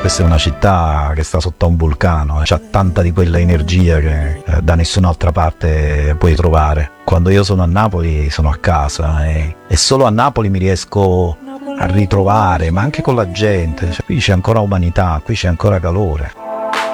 Questa è una città che sta sotto a un vulcano, c'ha tanta di quella energia che da nessun'altra parte puoi trovare. Quando io sono a Napoli sono a casa e solo a Napoli mi riesco a ritrovare, ma anche con la gente. Cioè, qui c'è ancora umanità, qui c'è ancora calore.